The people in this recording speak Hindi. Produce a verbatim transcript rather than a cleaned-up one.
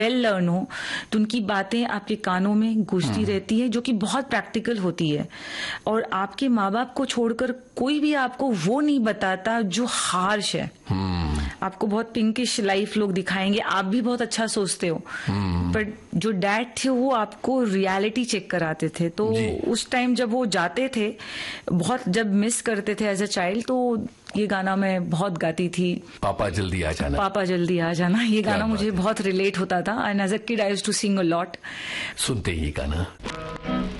वेल लर्न हो तो उनकी बातें आपके कानों में गूंजती रहती है, जो कि बहुत प्रैक्टिकल होती है। और आपके माँ बाप को छोड़कर कोई भी आपको वो नहीं बताता जो हार्श है। आपको बहुत पिंकिश लाइफ लोग दिखाएंगे, आप भी बहुत अच्छा सोचते हो, बट जो डैड थे वो आपको रियलिटी चेक कराते थे। तो उस टाइम जब वो जाते थे, बहुत जब मिस करते थे एज अ चाइल्ड, तो ये गाना मैं बहुत गाती थी, पापा जल्दी आ जाना, पापा जल्दी आ जाना। ये गाना मुझे बहुत रिलेट होता था, and as a kid I used to sing a lot. सुनते ही गाना